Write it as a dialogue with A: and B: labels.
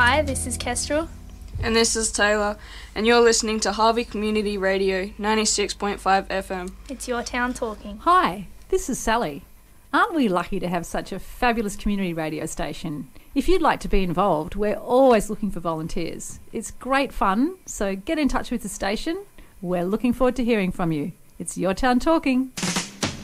A: Hi, this is Kestrel.
B: And this is Taylor, and you're listening to Harvey Community Radio 96.5 FM.
A: It's your town talking.
C: Hi, this is Sally. Aren't we lucky to have such a fabulous community radio station? If you'd like to be involved, we're always looking for volunteers. It's great fun, so get in touch with the station. We're looking forward to hearing from you. It's your town talking.